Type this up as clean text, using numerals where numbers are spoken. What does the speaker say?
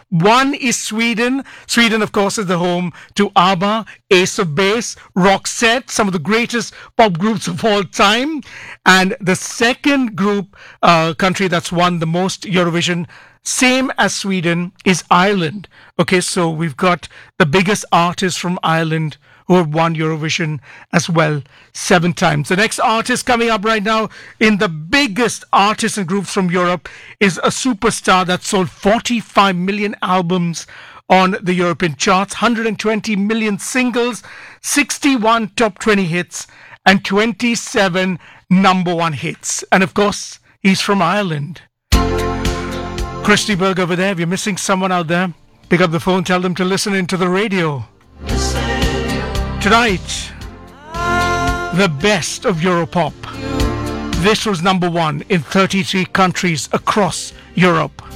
One is Sweden. Sweden, of course, is the home to ABBA, Ace of Base, Roxette, some of the greatest pop groups of all time. And the second country that's won the most Eurovision, same as Sweden, is Ireland. Okay, so we've got the biggest artist from Ireland who have won Eurovision as well 7 times. The next artist coming up right now in the biggest artists and groups from Europe is a superstar that sold 45 million albums on the European charts, 120 million singles, 61 top 20 hits, and 27 number 1 hits. And of course, he's from Ireland. Christy Berg over there, if you're missing someone out there, pick up the phone, tell them to listen into the radio. Tonight, the best of Europop. This was number 1 in 33 countries across Europe.